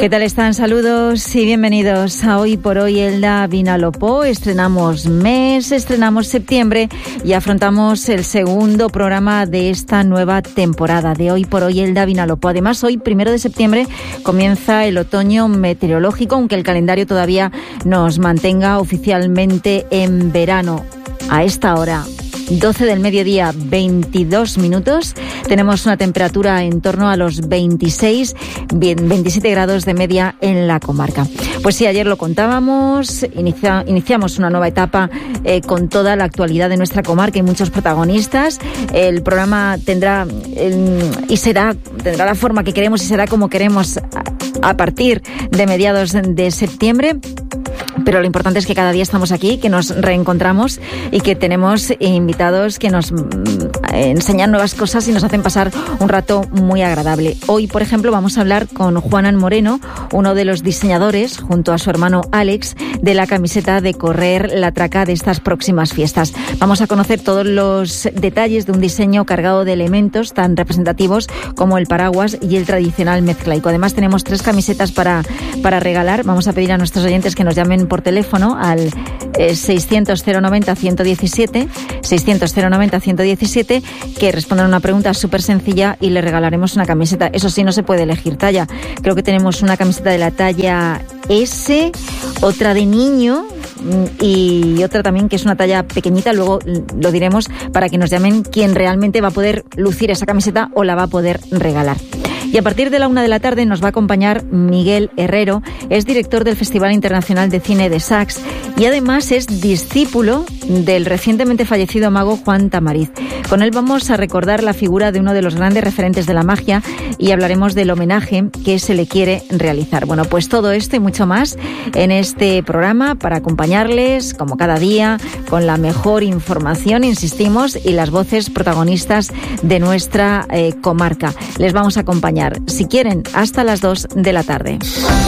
¿Qué tal están? Saludos y bienvenidos a Hoy por Hoy Elda Vinalopó. Estrenamos mes, estrenamos septiembre y afrontamos el segundo programa de esta nueva temporada de Hoy por Hoy Elda Vinalopó. Además, hoy, 1 de septiembre, comienza el otoño meteorológico, aunque el calendario todavía nos mantenga oficialmente en verano. A esta hora, 12 del mediodía, 22 minutos. Tenemos una temperatura en torno a los 27 grados de media en la comarca. Pues sí, ayer lo contábamos, iniciamos una nueva etapa con toda la actualidad de nuestra comarca y muchos protagonistas. El programa tendrá la forma que queremos y será como queremos a partir de mediados de septiembre. Pero lo importante es que cada día estamos aquí, que nos reencontramos y que tenemos invitados que nos enseñan nuevas cosas y nos hacen pasar un rato muy agradable. Hoy, por ejemplo, vamos a hablar con Juanan Moreno, uno de los diseñadores, junto a su hermano Alex, de la camiseta de Correr la Traca de estas próximas fiestas. Vamos a conocer todos los detalles de un diseño cargado de elementos tan representativos como el paraguas y el tradicional mezclaico. Además, tenemos 3 camisetas para regalar. Vamos a pedir a nuestros oyentes que nos llamen por teléfono al 600-090-117, 600-090-117, que respondan una pregunta súper sencilla y le regalaremos una camiseta. Eso sí, no se puede elegir talla. Creo que tenemos una camiseta de la talla S, otra de niño y otra también que es una talla pequeñita. Luego lo diremos para que nos llamen quién realmente va a poder lucir esa camiseta o la va a poder regalar. Y a partir de la 1 de la tarde nos va a acompañar Miguel Herrero, es director del Festival Internacional de Cine de Saks y además es discípulo del recientemente fallecido mago Juan Tamariz. Con él vamos a recordar la figura de uno de los grandes referentes de la magia y hablaremos del homenaje que se le quiere realizar. Bueno, pues todo esto y mucho más en este programa para acompañarles, como cada día, con la mejor información, insistimos, y las voces protagonistas de nuestra comarca. Les vamos a acompañar, si quieren, hasta las 2 de la tarde.